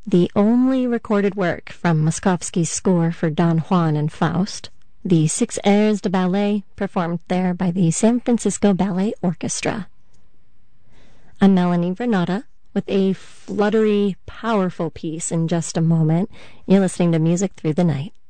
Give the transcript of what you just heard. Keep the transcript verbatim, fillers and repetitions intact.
the only recorded work from Moszkowski's score for Don Juan and Faust, the six airs de ballet performed there by the San Francisco Ballet Orchestra. I'm Melanie Renata with a fluttery, powerful piece in just a moment. You're listening to Music Through the Night.